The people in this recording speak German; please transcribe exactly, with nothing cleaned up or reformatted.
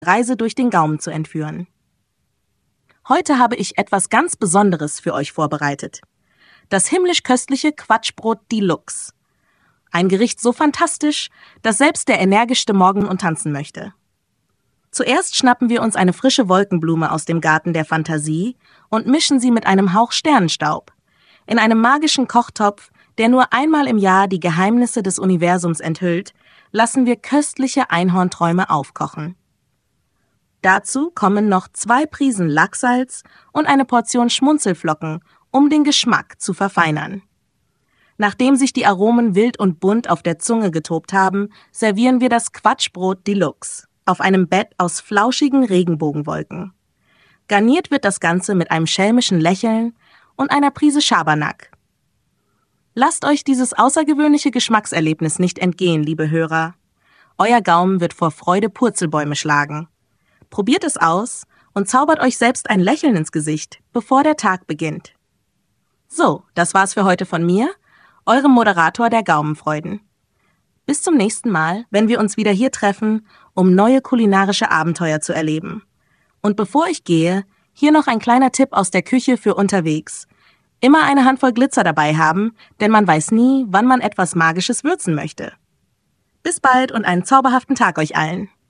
Reise durch den Gaumen zu entführen. Heute habe ich etwas ganz Besonderes für euch vorbereitet. Das himmlisch-köstliche Quatschbrot Deluxe. Ein Gericht so fantastisch, dass selbst der Energischste morgen und tanzen möchte. Zuerst schnappen wir uns eine frische Wolkenblume aus dem Garten der Fantasie und mischen sie mit einem Hauch Sternenstaub. In einem magischen Kochtopf, der nur einmal im Jahr die Geheimnisse des Universums enthüllt, lassen wir köstliche Einhornträume aufkochen. Dazu kommen noch zwei Prisen Lachsalz und eine Portion Schmunzelflocken, um den Geschmack zu verfeinern. Nachdem sich die Aromen wild und bunt auf der Zunge getobt haben, servieren wir das Quatschbrot Deluxe auf einem Bett aus flauschigen Regenbogenwolken. Garniert wird das Ganze mit einem schelmischen Lächeln und einer Prise Schabernack. Lasst euch dieses außergewöhnliche Geschmackserlebnis nicht entgehen, liebe Hörer. Euer Gaumen wird vor Freude Purzelbäume schlagen. Probiert es aus und zaubert euch selbst ein Lächeln ins Gesicht, bevor der Tag beginnt. So, das war's für heute von mir, eurem Moderator der Gaumenfreuden. Bis zum nächsten Mal, wenn wir uns wieder hier treffen, um neue kulinarische Abenteuer zu erleben. Und bevor ich gehe, hier noch ein kleiner Tipp aus der Küche für unterwegs. Immer eine Handvoll Glitzer dabei haben, denn man weiß nie, wann man etwas Magisches würzen möchte. Bis bald und einen zauberhaften Tag euch allen.